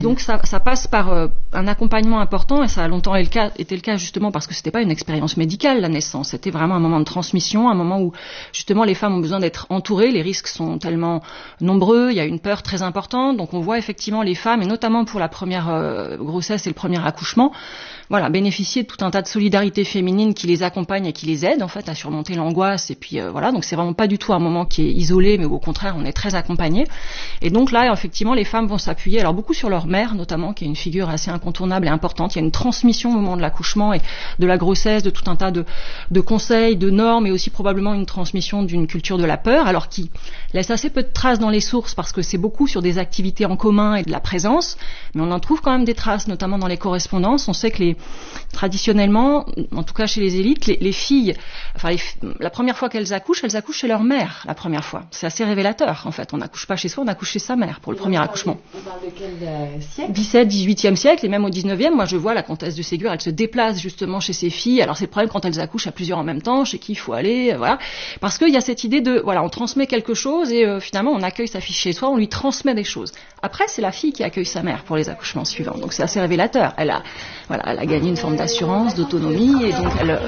Donc ça passe par un accompagnement important, et ça a longtemps été le cas justement parce que c'était pas une expérience médicale, la naissance. C'était vraiment un moment de transmission, un moment où justement les femmes ont besoin d'être entourées, les risques sont tellement nombreux, il y a une peur très importante. Donc on voit effectivement les femmes, et notamment pour la première grossesse et le premier accouchement, bénéficier de tout un tas de solidarité féminine qui les accompagne et qui les aide en fait à surmonter l'angoisse. Et puis donc c'est vraiment pas du tout un moment qui est isolé, mais au contraire on est très accompagné. Et donc là effectivement les femmes vont s'appuyer alors beaucoup sur leur mère notamment, qui est une figure assez incontournable et importante. Il y a une transmission au moment de l'accouchement et de la grossesse de tout un tas de conseils, de normes, et aussi probablement une transmission d'une culture de la peur, alors qui laisse assez peu de traces dans les sources parce que c'est beaucoup sur des activités en commun et de la présence, mais on en trouve quand même des traces, notamment dans les correspondances. On sait que traditionnellement, en tout cas chez les élites, les filles, la première fois qu'elles accouchent chez leur mère la première fois. C'est assez révélateur en fait. On n'accouche pas chez soi, on accouche chez sa mère pour le premier accouchement. On parle de quel siècle ? 17, 18e siècle, et même au 19e, moi je vois la comtesse de Ségur, elle se déplace justement chez ses filles. Alors c'est le problème quand elles accouchent à plusieurs en même temps, chez qui il faut aller, parce qu'il y a cette idée de, on transmet quelque chose et finalement on accueille sa fille chez soi, on lui transmet des choses. Après c'est la fille qui accueille sa mère pour les accouchements suivants, donc c'est assez révélateur. Elle a gagné une forme d'assurance, d'autonomie, et donc elle...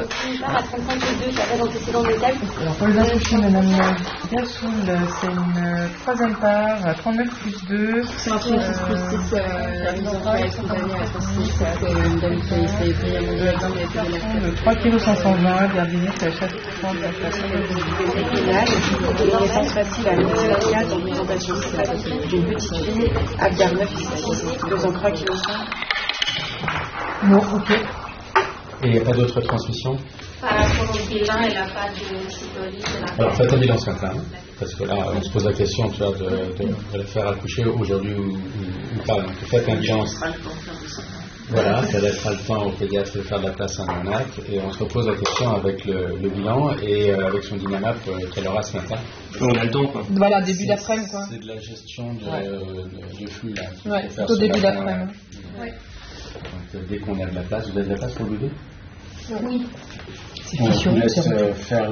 Alors pour les accouchements, madame Gassoul, c'est une troisième part à 39 plus 2. C'est un truc plus 6, de 3 kg 520, Verdinet, c'est à chaque fois de l'inflation. Les naissances faciles à l'hôpital dans une présentation d'une petite fille à Gare 9, 2 ans 3 kg. Non, ok. Et il n'y a pas d'autres transmissions? Pour le bilan, il n'y a pas de cytolyse. Alors faites un bilan ce matin, parce que là on se pose la question de la faire accoucher aujourd'hui ou pas. Donc faites un bilan. Voilà, ça laissera le temps au pédiatre de faire de la place à un acte, et on se repose la question avec le bilan et avec son dynamap qu'elle aura ce matin. On a le temps, quoi. Voilà, début d'après-midi, quoi. C'est de la gestion du flux, là. Ouais, plutôt début d'après-midi. Donc dès qu'on a de la place, vous avez de la place pour le bébé? Oui. On vous laisse faire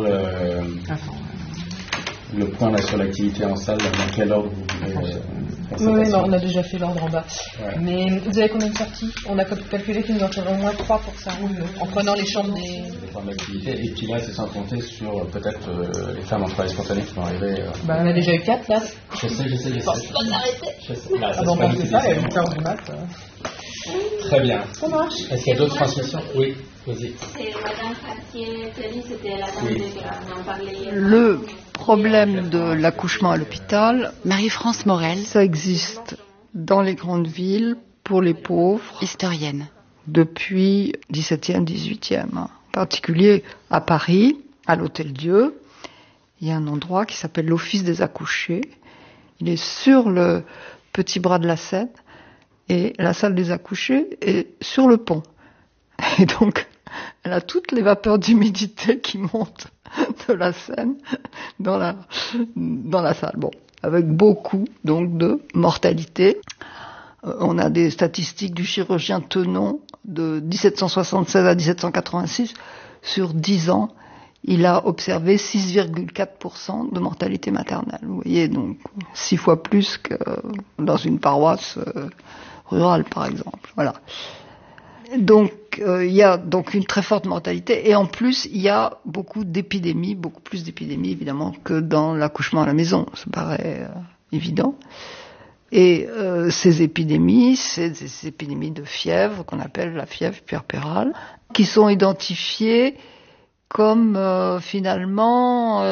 le point là sur l'activité en salle, dans quel ordre vous voulez Oui, on a déjà fait l'ordre en bas. Ouais. Mais vous avez combien de sorties? On a calculé qu'il nous en faudrait au moins 3 pour ça, en prenant les chambres des... Les formes d'activité, et puis là c'est sans compter sur peut-être les femmes en travail spontané qui vont arriver. On a déjà eu 4 là. Je sais. Bon, pas s'arrêter. Là, on va faire ça, il y a 8h du mat. Très bien. Ça marche. Est-ce qu'il y a d'autres transmissions? Oui, vas-y. C'est Madame Cartier-Félix, c'était la dame de en parlait. Le problème de l'accouchement à l'hôpital, Marie-France Morel, ça existe dans les grandes villes pour les pauvres, historienne. Depuis 17e, 18e. En particulier à Paris, à l'Hôtel-Dieu, il y a un endroit qui s'appelle l'Office des accouchés. Il est sur le petit bras de la Seine, et la salle des accouchés est sur le pont. Et donc, elle a toutes les vapeurs d'humidité qui montent de la Seine dans la salle. Bon, avec beaucoup donc de mortalité. On a des statistiques du chirurgien Tenon de 1776 à 1786. Sur 10 ans, il a observé 6,4% de mortalité maternelle. Vous voyez, donc 6 fois plus que dans une paroisse rurale, par exemple. Voilà. Donc, il y a donc une très forte mortalité, et en plus, il y a beaucoup d'épidémies, beaucoup plus d'épidémies, évidemment, que dans l'accouchement à la maison. Ça paraît évident. Et ces épidémies, c'est des épidémies de fièvre, qu'on appelle la fièvre puerpérale, qui sont identifiées comme finalement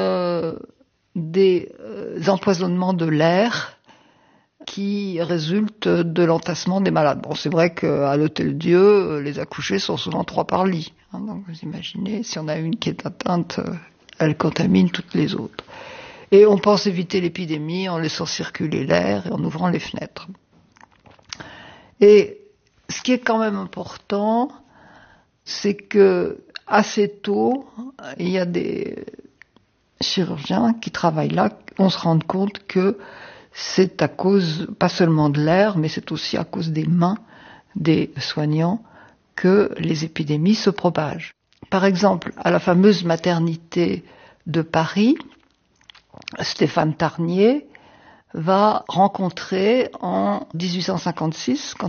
des empoisonnements de l'air qui résultent de l'entassement des malades. Bon, c'est vrai qu'à l'Hôtel-Dieu, les accouchés sont souvent 3 par lit. Donc vous imaginez, si on a une qui est atteinte, elle contamine toutes les autres. Et on pense éviter l'épidémie en laissant circuler l'air et en ouvrant les fenêtres. Et ce qui est quand même important, c'est que assez tôt, il y a des chirurgiens qui travaillent là, on se rend compte que c'est à cause, pas seulement de l'air, mais c'est aussi à cause des mains des soignants que les épidémies se propagent. Par exemple, à la fameuse maternité de Paris, Stéphane Tarnier va rencontrer en 1856, quand